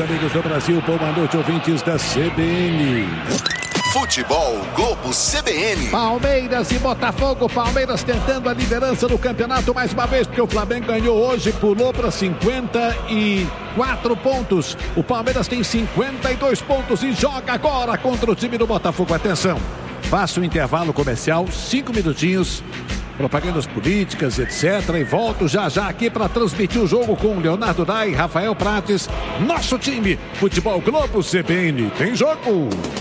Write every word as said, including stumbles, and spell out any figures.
amigos do Brasil, boa noite, ouvintes da C B N. Futebol Globo C B N. Palmeiras e Botafogo. Palmeiras tentando a liderança do campeonato mais uma vez, porque o Flamengo ganhou hoje, pulou para cinquenta e quatro pontos. O Palmeiras tem cinquenta e dois pontos e joga agora contra o time do Botafogo. Atenção, faço um intervalo comercial, cinco minutinhos, propagandas políticas, etcétera. E volto já já aqui para transmitir o jogo com Leonardo Dai, Rafael Prates, nosso time. Futebol Globo C B N. Tem jogo!